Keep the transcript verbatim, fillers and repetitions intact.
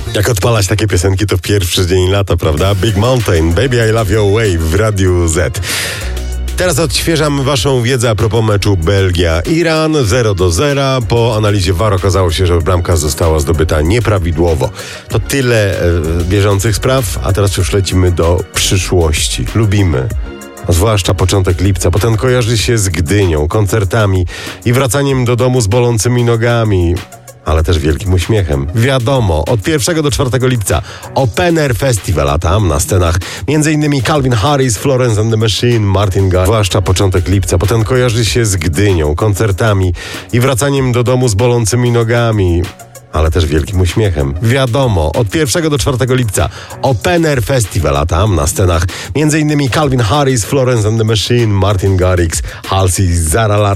Jak odpalać takie piosenki, to pierwszy dzień lata, prawda? Big Mountain, Baby I Love Your Way w Radiu Z. Teraz odświeżam waszą wiedzę a propos meczu Belgia-Iran zero do zera. Po analizie V A R okazało się, że bramka została zdobyta nieprawidłowo. To tyle e, bieżących spraw, a teraz już lecimy do przyszłości. Lubimy. A zwłaszcza początek lipca, bo ten kojarzy się z Gdynią, koncertami i wracaniem do domu z bolącymi nogami, ale też wielkim uśmiechem. Wiadomo, od pierwszego do czwartego lipca Open Air Festival, a tam na scenach m.in. Calvin Harris, Florence and the Machine, Martin Garrix. Zwłaszcza początek lipca, bo ten kojarzy się z Gdynią, koncertami i wracaniem do domu z bolącymi nogami, ale też wielkim uśmiechem. Wiadomo, od pierwszego do czwartego lipca Open Air Festival, a tam na scenach m.in. Calvin Harris, Florence and the Machine, Martin Garrix, Halsey, Zara